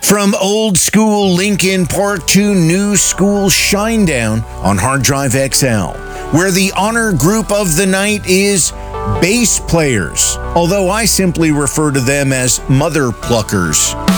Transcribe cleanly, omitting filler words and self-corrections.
From old school Linkin Park to new school Shinedown on Hard Drive XL, where the honor group of the night is bass players, although I simply refer to them as mother pluckers.